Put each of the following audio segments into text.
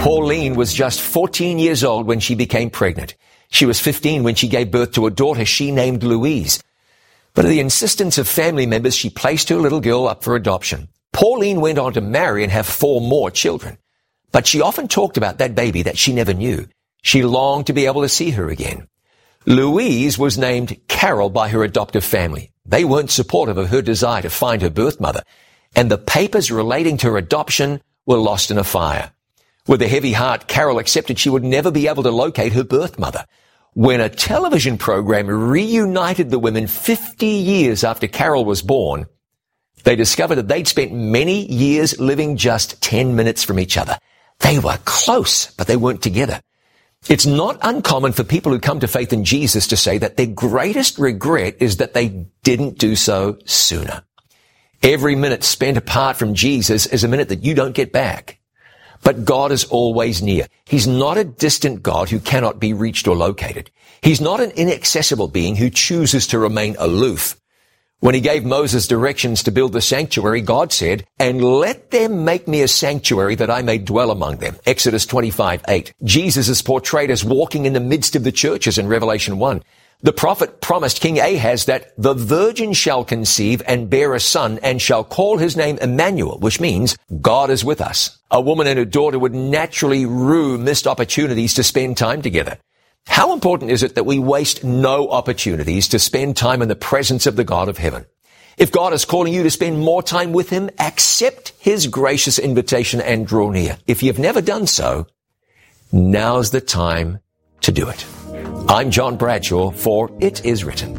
Pauline was just 14 years old when she became pregnant. She was 15 when she gave birth to a daughter she named Louise. But at the insistence of family members, she placed her little girl up for adoption. Pauline went on to marry and have 4 more children. But she often talked about that baby that she never knew. She longed to be able to see her again. Louise was named Carol by her adoptive family. They weren't supportive of her desire to find her birth mother, and the papers relating to her adoption were lost in a fire. With a heavy heart, Carol accepted she would never be able to locate her birth mother. When a television program reunited the women 50 years after Carol was born, they discovered that they'd spent many years living just 10 minutes from each other. They were close, but they weren't together. It's not uncommon for people who come to faith in Jesus to say that their greatest regret is that they didn't do so sooner. Every minute spent apart from Jesus is a minute that you don't get back. But God is always near. He's not a distant God who cannot be reached or located. He's not an inaccessible being who chooses to remain aloof. When he gave Moses directions to build the sanctuary, God said, "And let them make me a sanctuary that I may dwell among them." Exodus 25:8. Jesus is portrayed as walking in the midst of the churches in Revelation 1. The prophet promised King Ahaz that the virgin shall conceive and bear a son and shall call his name Emmanuel, which means God is with us. A woman and her daughter would naturally rue missed opportunities to spend time together. How important is it that we waste no opportunities to spend time in the presence of the God of heaven? If God is calling you to spend more time with him, accept his gracious invitation and draw near. If you've never done so, now's the time to do it. I'm John Bradshaw for It Is Written.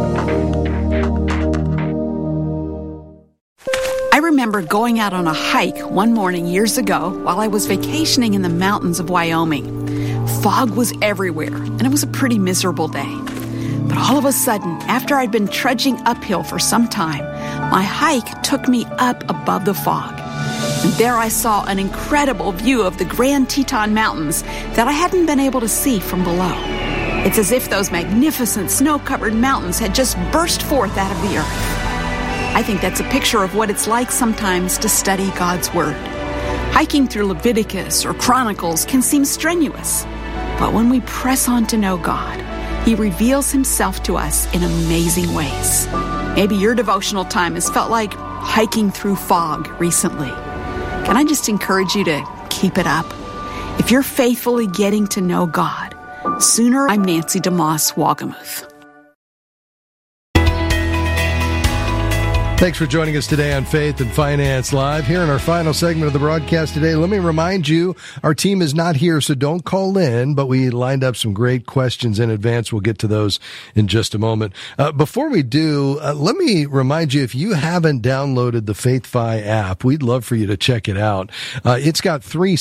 I remember going out on a hike one morning years ago while I was vacationing in the mountains of Wyoming. Fog was everywhere, and it was a pretty miserable day. But all of a sudden, after I'd been trudging uphill for some time, my hike took me up above the fog. And there I saw an incredible view of the Grand Teton Mountains that I hadn't been able to see from below. It's as if those magnificent snow-covered mountains had just burst forth out of the earth. I think that's a picture of what it's like sometimes to study God's Word. Hiking through Leviticus or Chronicles can seem strenuous, but when we press on to know God, He reveals Himself to us in amazing ways. Maybe your devotional time has felt like hiking through fog recently. Can I just encourage you to keep it up? If you're faithfully getting to know God, sooner. I'm Nancy DeMoss Wagamuth. Thanks for joining us today on Faith and Finance Live. Here in our final segment of the broadcast today, let me remind you, our team is not here, so don't call in, but we lined up some great questions in advance. We'll get to those in just a moment. Before we do, let me remind you, if you haven't downloaded the FaithFi app, we'd love for you to check it out. It's got 3